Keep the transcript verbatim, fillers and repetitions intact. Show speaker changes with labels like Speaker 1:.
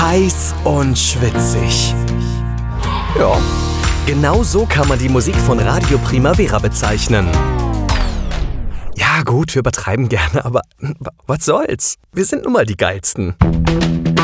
Speaker 1: Heiß und schwitzig. Ja, genau so kann man die Musik von Radio Primavera bezeichnen. Ja gut, wir übertreiben gerne, aber was soll's? Wir sind nun mal die Geilsten.